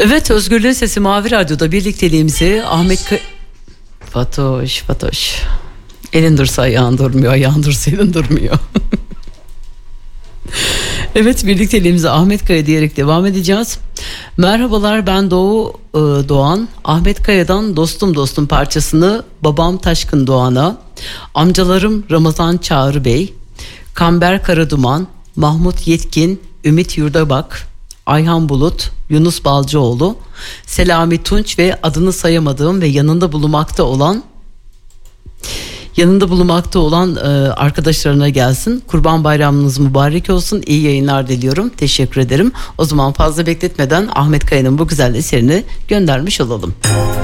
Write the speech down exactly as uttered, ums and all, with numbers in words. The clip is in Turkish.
Evet, Özgürlüğün Sesi Mavi Radyo'da birlikteliğimizi Ahmet Kaya... Fatoş, Fatoş. Elin dursa ayağın durmuyor, ayağın dursa elin durmuyor. Evet, birlikteliğimize Ahmet Kaya diyerek devam edeceğiz. Merhabalar, ben Doğu e, Doğan. Ahmet Kaya'dan Dostum Dostum parçasını babam Taşkın Doğan'a, amcalarım Ramazan Çağrı Bey, Kamber Karaduman, Mahmut Yetkin, Ümit Yurdabak, Ayhan Bulut, Yunus Balcıoğlu, Selami Tunç ve adını sayamadığım ve yanında bulunmakta olan yanında bulunmakta olan e, arkadaşlarına gelsin. Kurban Bayramınız mübarek olsun. İyi yayınlar diliyorum. Teşekkür ederim. O zaman fazla bekletmeden Ahmet Kaya'nın bu güzel eserini göndermiş olalım.